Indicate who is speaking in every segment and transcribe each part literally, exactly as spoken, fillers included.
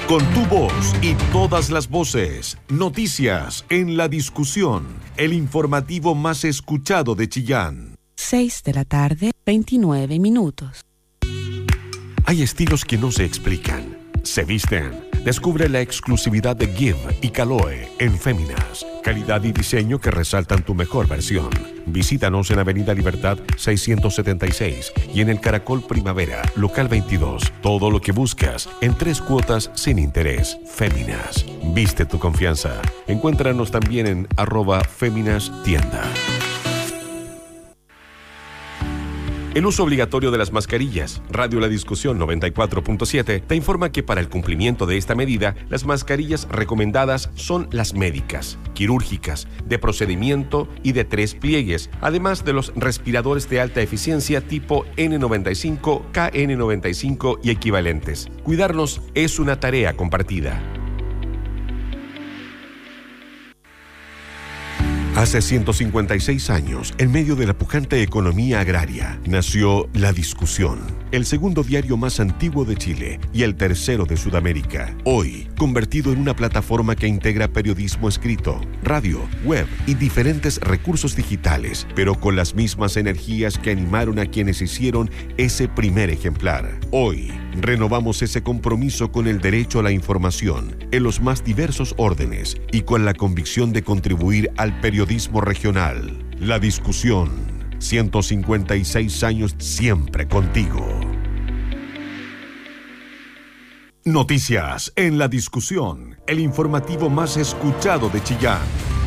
Speaker 1: Con tu voz y todas las voces, noticias en la discusión, el informativo más escuchado de Chillán.
Speaker 2: seis de la tarde, veintinueve minutos.
Speaker 1: Hay estilos que no se explican, se visten. Descubre la exclusividad de Give y Caloe en Féminas. Calidad y diseño que resaltan tu mejor versión. Visítanos en Avenida Libertad seiscientos setenta y seis y en el Caracol Primavera, local veintidós. Todo lo que buscas en tres cuotas sin interés. Féminas. Viste tu confianza. Encuéntranos también en arroba Féminas Tienda. El uso obligatorio de las mascarillas. Radio La Discusión noventa y cuatro punto siete te informa que para el cumplimiento de esta medida, las mascarillas recomendadas son las médicas, quirúrgicas, de procedimiento y de tres pliegues, además de los respiradores de alta eficiencia tipo ene noventa y cinco, ka ene noventa y cinco y equivalentes. Cuidarnos es una tarea compartida. Hace ciento cincuenta y seis años, en medio de la pujante economía agraria, nació La Discusión, el segundo diario más antiguo de Chile y el tercero de Sudamérica. Hoy, convertido en una plataforma que integra periodismo escrito, radio, web y diferentes recursos digitales, pero con las mismas energías que animaron a quienes hicieron ese primer ejemplar. Hoy, renovamos ese compromiso con el derecho a la información en los más diversos órdenes y con la convicción de contribuir al periodismo regional. La Discusión, ciento cincuenta y seis años siempre contigo. Noticias en La Discusión, el informativo más escuchado de Chillán.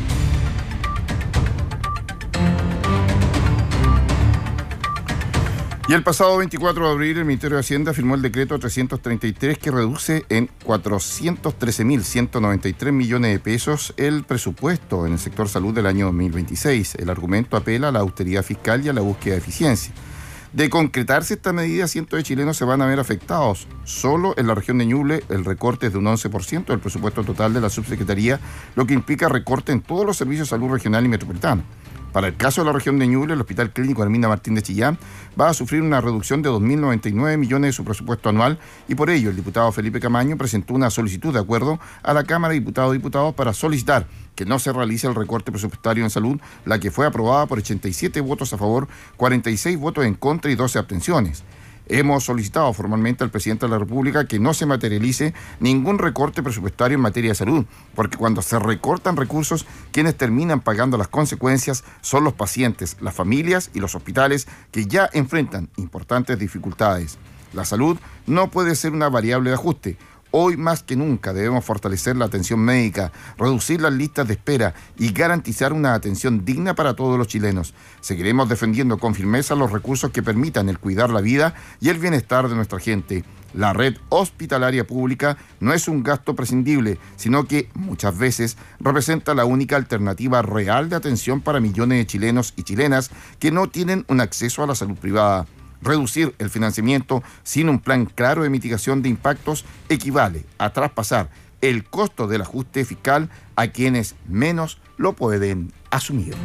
Speaker 3: Y el pasado veinticuatro de abril, el Ministerio de Hacienda firmó el decreto trescientos treinta y tres que reduce en cuatrocientos trece mil ciento noventa y tres millones de pesos el presupuesto en el sector salud del año dos mil veintiséis. El argumento apela a la austeridad fiscal y a la búsqueda de eficiencia. De concretarse esta medida, cientos de chilenos se van a ver afectados. Solo en la región de Ñuble el recorte es de un once por ciento del presupuesto total de la subsecretaría, lo que implica recorte en todos los servicios de salud regional y metropolitano. Para el caso de la región de Ñuble, el Hospital Clínico Hermina Martín de Chillán va a sufrir una reducción de dos mil noventa y nueve millones de su presupuesto anual y por ello el diputado Felipe Camaño presentó una solicitud de acuerdo a la Cámara de Diputados y Diputados para solicitar que no se realice el recorte presupuestario en salud, la que fue aprobada por ochenta y siete votos a favor, cuarenta y seis votos en contra y doce abstenciones. Hemos solicitado formalmente al presidente de la República que no se materialice ningún recorte presupuestario en materia de salud, porque cuando se recortan recursos, quienes terminan pagando las consecuencias son los pacientes, las familias y los hospitales que ya enfrentan importantes dificultades. La salud no puede ser una variable de ajuste. Hoy más que nunca debemos fortalecer la atención médica, reducir las listas de espera y garantizar una atención digna para todos los chilenos. Seguiremos defendiendo con firmeza los recursos que permitan el cuidar la vida y el bienestar de nuestra gente. La red hospitalaria pública no es un gasto prescindible, sino que muchas veces representa la única alternativa real de atención para millones de chilenos y chilenas que no tienen un acceso a la salud privada. Reducir el financiamiento sin un plan claro de mitigación de impactos equivale a traspasar el costo del ajuste fiscal a quienes menos lo pueden asumir.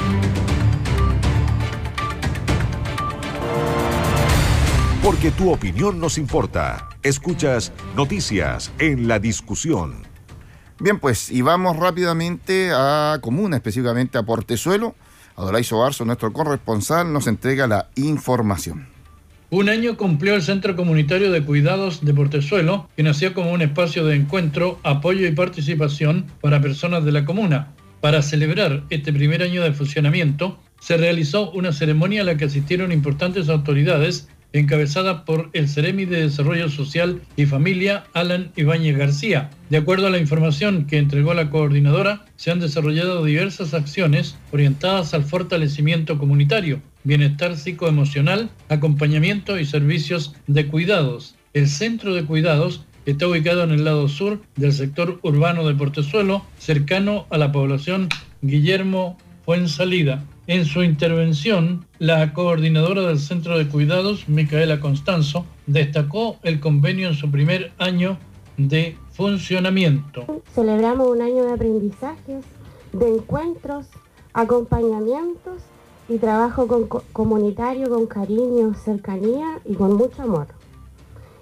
Speaker 1: Porque tu opinión nos importa. Escuchas Noticias en La Discusión.
Speaker 3: Bien, pues, y vamos rápidamente a Comuna, específicamente a Portezuelo. Adolaiso Barzo, nuestro corresponsal, nos entrega la información.
Speaker 4: Un año cumplió el Centro Comunitario de Cuidados de Portezuelo, que nació como un espacio de encuentro, apoyo y participación para personas de la comuna. Para celebrar este primer año de funcionamiento, se realizó una ceremonia a la que asistieron importantes autoridades, encabezada por el Ceremi de Desarrollo Social y Familia, Alan Ibáñez García. De acuerdo a la información que entregó la coordinadora, se han desarrollado diversas acciones orientadas al fortalecimiento comunitario, bienestar psicoemocional, acompañamiento y servicios de cuidados. El Centro de Cuidados está ubicado en el lado sur del sector urbano de Portezuelo, cercano a la población Guillermo Fuensalida. En su intervención, la coordinadora del Centro de Cuidados, Micaela Constanzo, destacó el convenio en su primer año de funcionamiento.
Speaker 5: Celebramos un año de aprendizajes, de encuentros, acompañamientos y trabajo con, comunitario con cariño, cercanía y con mucho amor.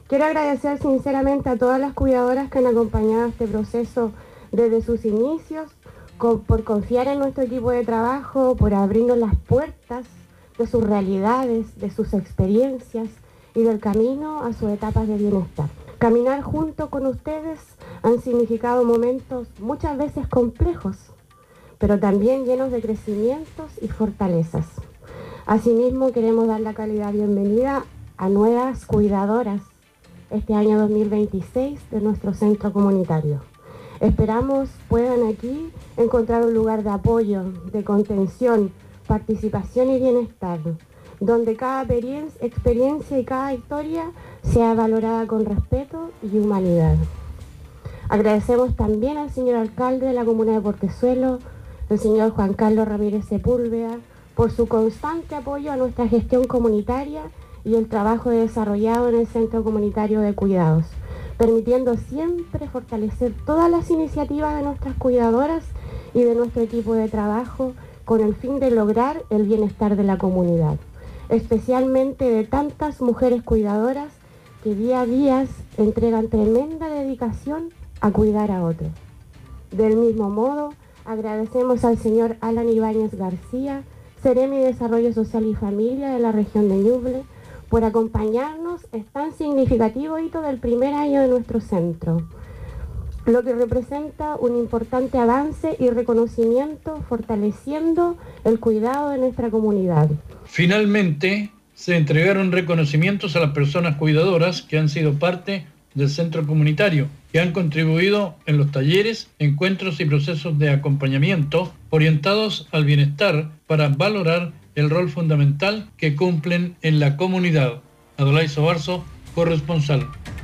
Speaker 5: Quiero agradecer sinceramente a todas las cuidadoras que han acompañado este proceso desde sus inicios, con, por confiar en nuestro equipo de trabajo, por abrirnos las puertas de sus realidades, de sus experiencias y del camino a sus etapas de bienestar. Caminar junto con ustedes han significado momentos muchas veces complejos, pero también llenos de crecimientos y fortalezas. Asimismo, queremos dar la calidad bienvenida a nuevas cuidadoras este año dos mil veintiséis de nuestro centro comunitario. Esperamos puedan aquí encontrar un lugar de apoyo, de contención, participación y bienestar, donde cada experiencia y cada historia sea valorada con respeto y humanidad. Agradecemos también al señor alcalde de la comuna de Portezuelo, el señor Juan Carlos Ramírez Sepúlveda, por su constante apoyo a nuestra gestión comunitaria y el trabajo desarrollado en el Centro Comunitario de Cuidados, permitiendo siempre fortalecer todas las iniciativas de nuestras cuidadoras y de nuestro equipo de trabajo con el fin de lograr el bienestar de la comunidad, especialmente de tantas mujeres cuidadoras que día a día entregan tremenda dedicación a cuidar a otros. Del mismo modo, agradecemos al señor Alan Ibáñez García, Seremi de Desarrollo Social y Familia de la región de Ñuble, por acompañarnos en tan significativo hito del primer año de nuestro centro, lo que representa un importante avance y reconocimiento fortaleciendo el cuidado de nuestra comunidad.
Speaker 4: Finalmente, se entregaron reconocimientos a las personas cuidadoras que han sido parte del centro comunitario, que han contribuido en los talleres, encuentros y procesos de acompañamiento orientados al bienestar para valorar el rol fundamental que cumplen en la comunidad. Adolai Sobarzo, corresponsal.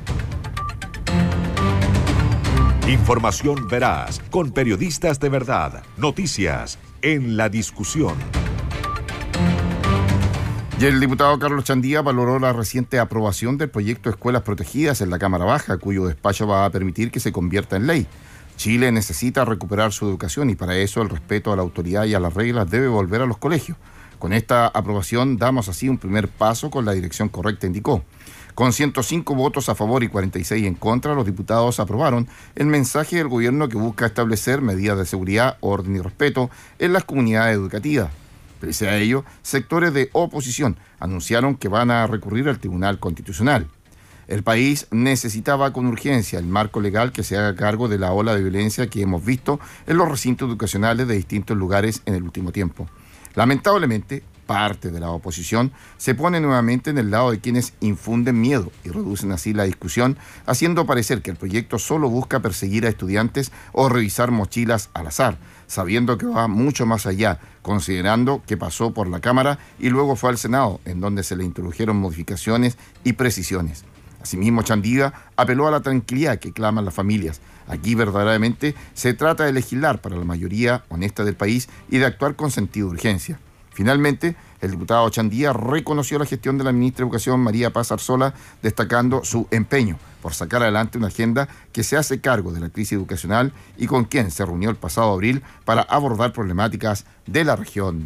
Speaker 1: Información veraz, con periodistas de verdad. Noticias en la discusión.
Speaker 3: Y el diputado Carlos Chandía valoró la reciente aprobación del proyecto Escuelas Protegidas en la Cámara Baja, cuyo despacho va a permitir que se convierta en ley. Chile necesita recuperar su educación y para eso el respeto a la autoridad y a las reglas debe volver a los colegios. Con esta aprobación damos así un primer paso con la dirección correcta, indicó. Con ciento cinco votos a favor y cuarenta y seis en contra, los diputados aprobaron el mensaje del gobierno que busca establecer medidas de seguridad, orden y respeto en las comunidades educativas. Pese a ello, sectores de oposición anunciaron que van a recurrir al Tribunal Constitucional. El país necesitaba con urgencia el marco legal que se haga cargo de la ola de violencia que hemos visto en los recintos educacionales de distintos lugares en el último tiempo. Lamentablemente, parte de la oposición se pone nuevamente en el lado de quienes infunden miedo y reducen así la discusión, haciendo parecer que el proyecto solo busca perseguir a estudiantes o revisar mochilas al azar, sabiendo que va mucho más allá, considerando que pasó por la Cámara y luego fue al Senado, en donde se le introdujeron modificaciones y precisiones. Asimismo, Chandía apeló a la tranquilidad que claman las familias. Aquí verdaderamente se trata de legislar para la mayoría honesta del país y de actuar con sentido de urgencia. Finalmente, el diputado Chandía reconoció la gestión de la ministra de Educación, María Paz Arzola, destacando su empeño por sacar adelante una agenda que se hace cargo de la crisis educacional y con quien se reunió el pasado abril para abordar problemáticas de la región